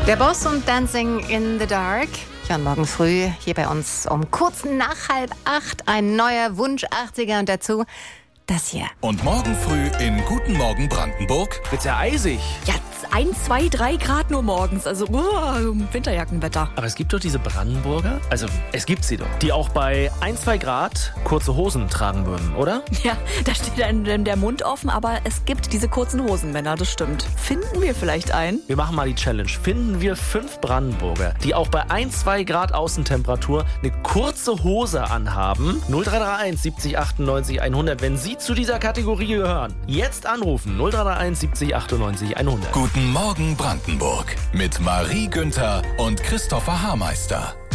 Der Boss und Dancing in the Dark. Ja, und morgen früh hier bei uns um kurz nach 7:30 ein neuer Wunsch-80er und dazu das hier. Und morgen früh in Guten Morgen Brandenburg. Wird's ja eisig. Ja, 1, 2, 3 Grad nur morgens. Also Winterjackenwetter. Aber es gibt doch diese Brandenburger, also es gibt sie doch, die auch bei 1, 2 Grad kurze Hosen tragen würden, oder? Ja, da steht einem der Mund offen, aber es gibt diese kurzen Hosenmänner, das stimmt. Finden wir vielleicht einen? Wir machen mal die Challenge. Finden wir 5 Brandenburger, die auch bei 1, 2 Grad Außentemperatur eine kurze Hose anhaben. 0331 70 98 100, wenn Sie zu dieser Kategorie gehören. Jetzt anrufen. 0331 70 98 100. Guten Morgen Brandenburg mit Marie Günther und Christopher Hameister.